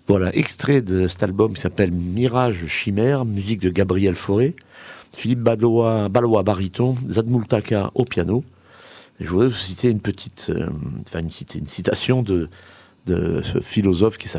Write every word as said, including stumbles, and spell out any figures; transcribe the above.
Voilà, extrait de cet album qui s'appelle Mirage Chimère, musique de Gabriel Fauré, Philippe Balois, Balois baryton, Zadmoultaka au piano. Et je voudrais vous citer une petite, euh, enfin une, citer une citation de, de ce philosophe qui s'appelle